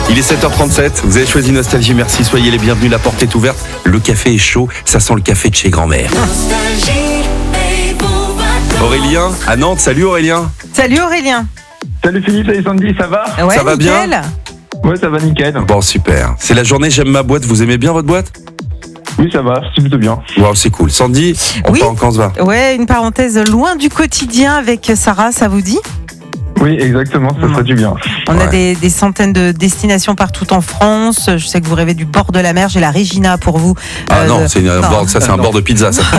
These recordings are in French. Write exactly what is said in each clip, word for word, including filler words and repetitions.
Il est sept heures trente-sept, vous avez choisi Nostalgie, merci, soyez les bienvenus, la porte est ouverte, le café est chaud, ça sent le café de chez grand-mère. Aurélien, à Nantes, salut Aurélien. Salut Aurélien. Salut Philippe, salut Sandy, ça va? Ouais, Ça va nickel. bien Ouais, ça va nickel. Bon, super. C'est la journée J'aime ma boîte, vous aimez bien votre boîte? Oui, ça va, c'est plutôt bien. Wow, c'est cool. Sandy, on Oui. part en quand ça va? Ouais, une parenthèse loin du quotidien avec Sarah, ça vous dit? Oui, exactement, ça serait du bien. On a Ouais. des, des centaines de destinations partout en France. Je sais que vous rêvez du bord de la mer. J'ai la Regina pour vous. Ah Euh, non, de- c'est une non. bord- ça c'est un bord de pizza ça.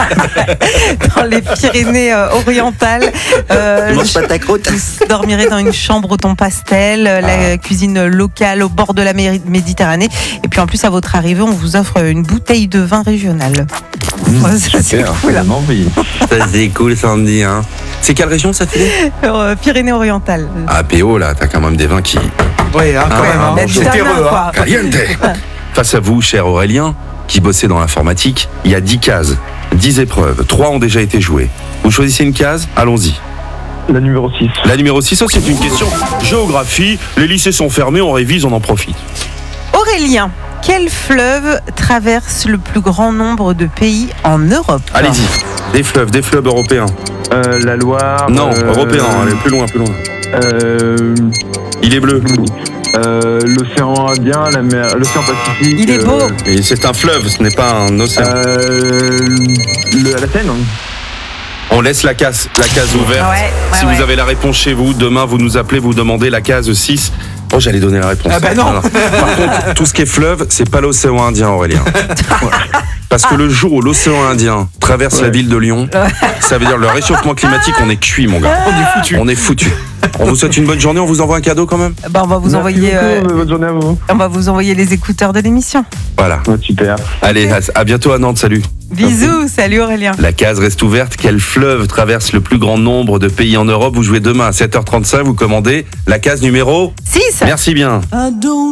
dans les Pyrénées euh, orientales. Euh, pas ta croûte. vous dormirez dans une chambre au ton pastel, euh, la cuisine locale au bord de la Mé- Méditerranée. Et puis en plus, à votre arrivée, on vous offre une bouteille de vin régional. Ouais, ça, c'est Super, cool. ça donne envie. Ça c'est cool Sandy hein. C'est quelle région ça fait? Euh, Pyrénées-Orientales. Ah P O là, t'as quand même des vins qui... Oui, hein, quand Ah, même. Hein. bon, La je- Dana, terreux, hein. quoi. Caliente. Face à vous, cher Aurélien, qui bossait dans l'informatique, il y a dix cases, dix épreuves, trois ont déjà été jouées. Vous choisissez une case, allons-y. La numéro six. La numéro six, ça c'est une question géographie. Les lycées sont fermés, on révise, on en profite. Aurélien, quel fleuve traverse le plus grand nombre de pays en Europe? Allez-y, des fleuves, des fleuves européens. Euh, la Loire. Non, euh, européens, allez, plus loin, plus loin. Euh, Il est bleu. euh, L'océan Indien, la mer, l'océan Pacifique. Il est beau. euh, Et c'est un fleuve, ce n'est pas un océan. euh, le, la Seine. On laisse la case, la case ouverte. Ouais, ouais, si ouais. vous avez la réponse chez vous, demain vous nous appelez, vous demandez la case six. Oh, j'allais donner la réponse. Ah bah non. Par contre, tout ce qui est fleuve, c'est pas l'océan Indien, Aurélien. Parce que le jour où l'océan Indien traverse Ouais. la ville de Lyon, ça veut dire le réchauffement climatique, on est cuit, mon gars. On est foutu. On est foutu. On vous souhaite une bonne journée, on vous envoie un cadeau quand même. Bah, on va vous Merci envoyer, beaucoup, euh, bonne journée à vous. on va vous envoyer les écouteurs de l'émission. Voilà. Ouais, super. Allez, à, à bientôt à Nantes, salut. Bisous, salut Aurélien. La case reste ouverte. Quel fleuve traverse le plus grand nombre de pays en Europe? Vous jouez demain à sept heures trente-cinq, vous commandez la case numéro. six. Merci bien.